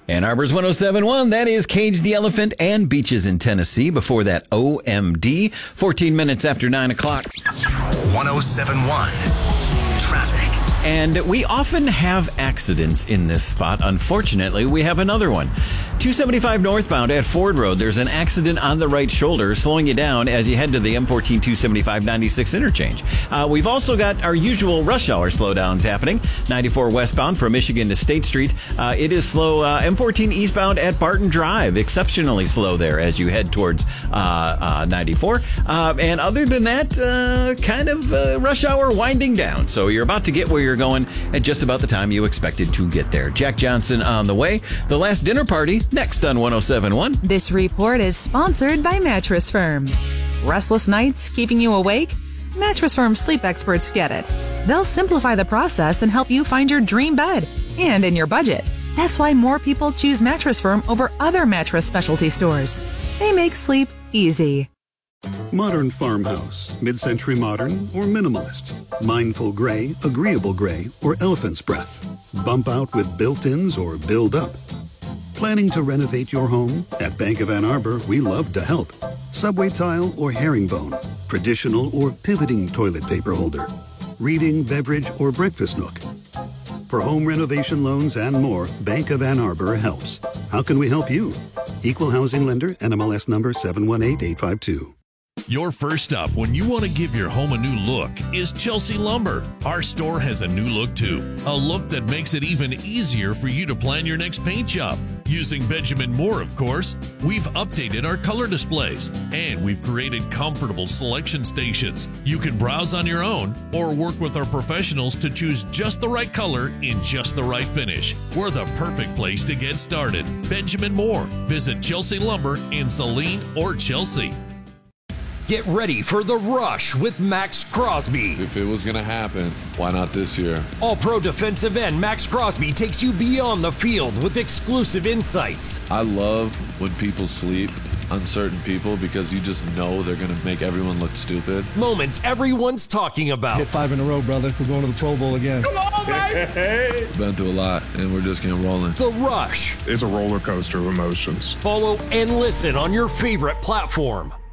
Ann Arbor's 107.1, that is Cage the Elephant and Beaches in Tennessee. Before that, OMD, 14 minutes after 9 o'clock. 107.1 Traffic. And we often have accidents in this spot. Unfortunately, we have another one. 275 northbound at Ford Road, there's an accident on the right shoulder, slowing you down as you head to the M14 275 96 interchange. We've also got our usual rush hour slowdowns happening. 94 westbound from Michigan to State Street. It is slow. M14 eastbound at Barton Drive, exceptionally slow there as you head towards 94. And other than that, kind of rush hour winding down. So you're about to get where you're going at just about the time you expected to get there. Jack Johnson on the way. The Last Dinner Party next on 107.1. This report is sponsored by Mattress Firm. Restless nights keeping you awake? Mattress Firm sleep experts get it. They'll simplify the process and help you find your dream bed and in your budget. That's why more people choose Mattress Firm over other mattress specialty stores. They make sleep easy. Modern farmhouse, mid-century modern, or minimalist. Mindful gray, agreeable gray, or elephant's breath. Bump out with built-ins or build up. Planning to renovate your home? At Bank of Ann Arbor, we love to help. Subway tile or herringbone. Traditional or pivoting toilet paper holder. Reading, beverage, or breakfast nook. For home renovation loans and more, Bank of Ann Arbor helps. How can we help you? Equal housing lender, NMLS number 718852. Your first up when you want to give your home a new look is Chelsea Lumber. Our store has a new look too. A look that makes it even easier for you to plan your next paint job. Using Benjamin Moore, of course, we've updated our color displays and we've created comfortable selection stations. You can browse on your own or work with our professionals to choose just the right color in just the right finish. We're the perfect place to get started. Benjamin Moore. Visit Chelsea Lumber in Saline or Chelsea. Get ready for the rush with Max Crosby. If it was going to happen, why not this year? All-pro defensive end Max Crosby takes you beyond the field with exclusive insights. I love when people sleep on certain people because you just know they're going to make everyone look stupid. Moments everyone's talking about. Hit 5 in a row, brother. We're going to the Pro Bowl again. Come on, baby! Been through a lot, and we're just getting rolling. The Rush. It's a roller coaster of emotions. Follow and listen on your favorite platform.